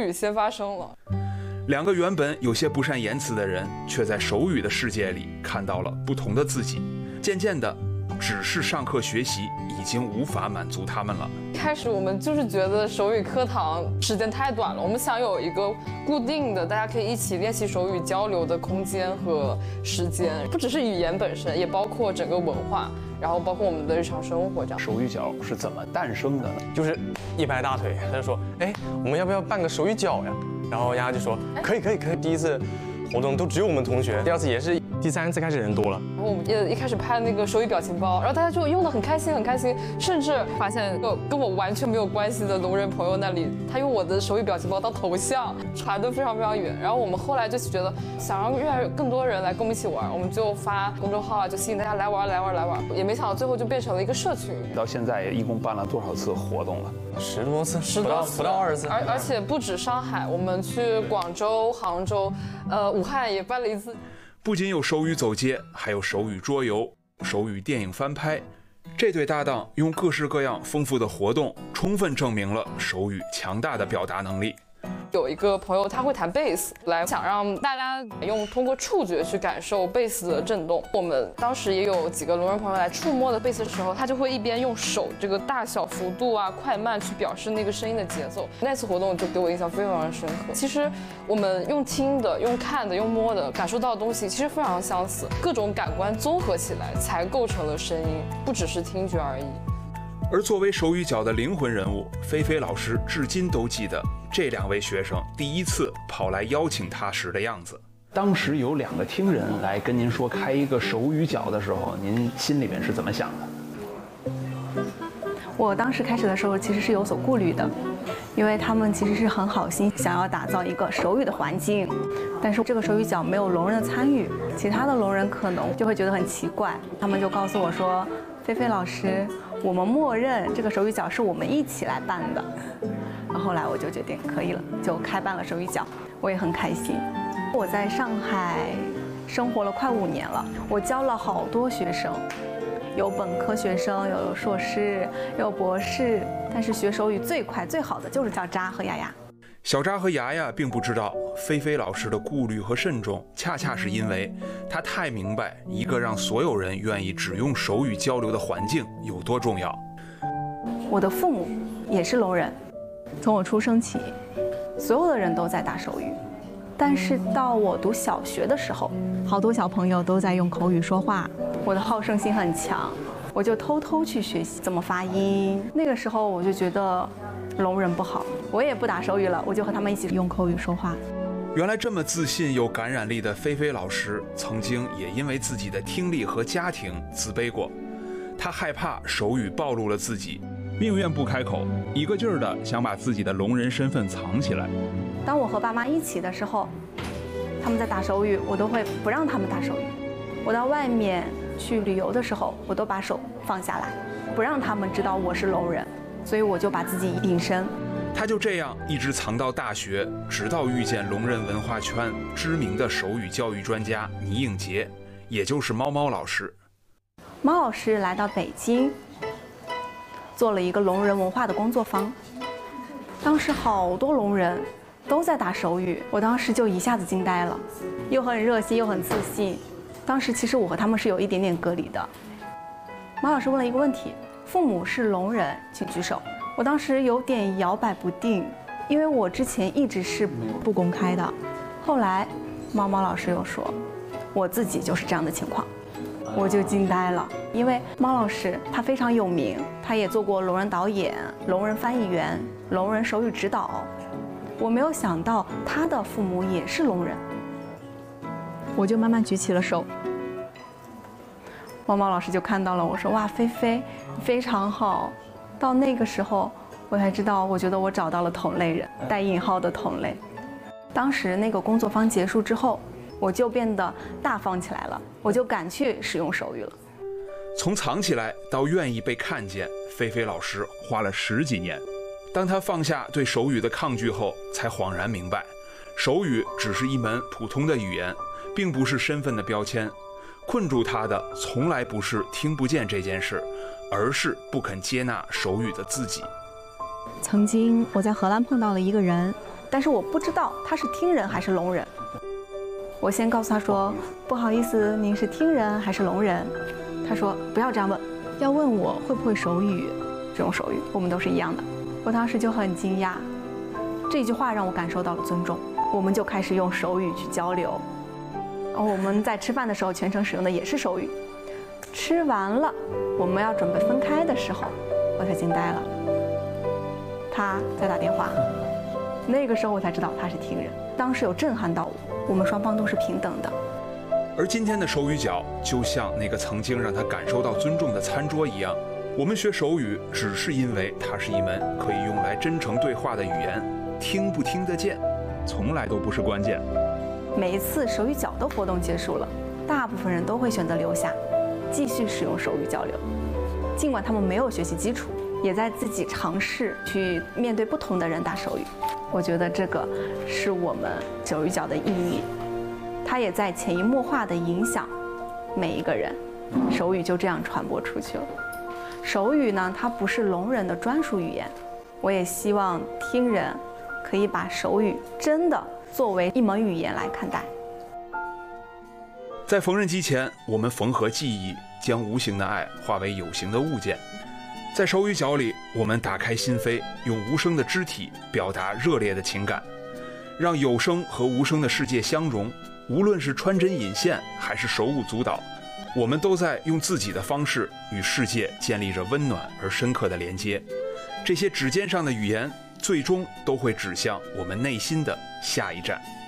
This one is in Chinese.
语先发声了。 两个原本有些不善言辞的人，却在手语的世界里看到了不同的自己。渐渐的，只是上课学习已经无法满足他们了。 开始我们就是觉得手语课堂时间太短了，我们想有一个固定的大家可以一起练习手语交流的空间和时间，不只是语言本身，也包括整个文化，然后包括我们的日常生活这样。 手语角是怎么诞生的呢？ 就是一拍大腿，他就说，哎，我们要不要办个手语角呀？然后丫丫就说，可以。第一次活动都只有我们同学，第二次也是，第三次开始人多了。 然后我们也一开始拍那个手语表情包，然后大家就用得很开心，甚至发现跟我完全没有关系的聋人朋友那里，他用我的手语表情包当头像，传得非常远。然后我们后来就觉得想让更多人来跟我们一起玩，我们就发公众号啊，就吸引大家来玩，也没想到最后就变成了一个社群。 到现在也一共办了多少次活动了 ？10多次，不到20次。 而且不止上海，我们去广州、杭州，武汉也办了1次。 不仅有手语走街，还有手语桌游、手语电影翻拍。这对搭档用各式各样丰富的活动，充分证明了手语强大的表达能力。 有一个朋友他会弹贝斯，想让大家通过触觉去感受贝斯的震动。我们当时也有几个聋人朋友来触摸的贝斯的时候，他就会一边用手这个大小幅度啊、快慢去表示那个声音的节奏。那次活动就给我印象非常深刻。其实我们用听的、用看的、用摸的感受到的东西其实非常相似，各种感官综合起来才构成了声音，不只是听觉而已。 而作为手语角的灵魂人物，菲菲老师至今都记得这2位学生第一次跑来邀请他时的样子。 当时有2个听人来跟您说开一个手语角的时候，您心里面是怎么想的？ 我当时开始的时候其实是有所顾虑的，因为他们其实是很好心想要打造一个手语的环境，但是这个手语角没有聋人的参与，其他的聋人可能就会觉得很奇怪。他们就告诉我说，菲菲老师，我们默认这个手语角是我们一起来办的。然后后来我就决定可以了，就开办了手语角，我也很开心。我在上海生活了快5年了，我教了好多学生，有本科学生，有硕士，有博士，但是学手语最快最好的就是叫渣和丫丫。 小渣和牙牙并不知道菲菲老师的顾虑和慎重，恰恰是因为他太明白一个让所有人愿意只用手语交流的环境有多重要。 我的父母也是聋人，从我出生起，所有的人都在打手语，但是到我读小学的时候，好多小朋友都在用口语说话，我的好胜心很强，我就偷偷去学习怎么发音。那个时候我就觉得聋人不好，我也不打手语了，我就和他们一起用口语说话。 原来这么自信有感染力的菲菲老师，曾经也因为自己的听力和家庭自卑过。她害怕手语暴露了自己，宁愿不开口，一个劲儿的想把自己的聋人身份藏起来。 当我和爸妈一起的时候，他们在打手语，我都会不让他们打手语。我到外面去旅游的时候，我都把手放下来，不让他们知道我是聋人，所以我就把自己隐身。 他就这样一直藏到大学，直到遇见聋人文化圈知名的手语教育专家倪颖杰，也就是猫猫老师。 猫老师来到北京，做了一个聋人文化的工作坊，当时好多聋人都在打手语，我当时就一下子惊呆了，又很热心又很自信。当时其实我和他们是有一点点隔离的。猫老师问了一个问题：父母是聋人，请举手。我当时有点摇摆不定，因为我之前一直是不公开的。后来猫猫老师又说，我自己就是这样的情况，我就惊呆了。因为猫老师他非常有名，他也做过聋人导演、聋人翻译员、聋人手语指导。我没有想到他的父母也是聋人，我就慢慢举起了手。猫猫老师就看到了，我说哇，菲菲非常好。到那个时候我才知道，我觉得我找到了同类人，带引号的同类。当时那个工作坊结束之后，我就变得大方起来了，我就敢去使用手语了。 从藏起来到愿意被看见，菲菲老师花了10几年。当他放下对手语的抗拒后，才恍然明白，手语只是一门普通的语言，并不是身份的标签。困住他的从来不是听不见这件事，而是不肯接纳手语的自己。 曾经我在荷兰碰到了一个人， 但是我不知道他是听人还是聋人。我先告诉他说，不好意思，您是听人还是聋人？他说不要这样问，要问我会不会手语，这种手语我们都是一样的。我当时就很惊讶，这句话让我感受到了尊重，我们就开始用手语去交流。我们在吃饭的时候全程使用的也是手语。吃完了，我们要准备分开的时候，我才惊呆了。他在打电话，那个时候我才知道他是听人，当时有震撼到我们双方都是平等的。 而今天的手语角就像那个曾经让他感受到尊重的餐桌一样，我们学手语只是因为它是一门可以用来真诚对话的语言，听不听得见，从来都不是关键。 每一次手语角的活动结束了，大部分人都会选择留下，继续使用手语交流。尽管他们没有学习基础，也在自己尝试去面对不同的人打手语。我觉得这个是我们手语角的意义，它也在潜移默化地影响每一个人。手语就这样传播出去了。手语呢，它不是聋人的专属语言，我也希望听人可以把手语真的作为一门语言来看待。 在缝纫机前，我们缝合记忆，将无形的爱化为有形的物件。在手语角里，我们打开心扉，用无声的肢体表达热烈的情感，让有声和无声的世界相融。无论是穿针引线，还是手舞足蹈，我们都在用自己的方式与世界建立着温暖而深刻的连接。这些指尖上的语言，最终都会指向我们内心的下一站。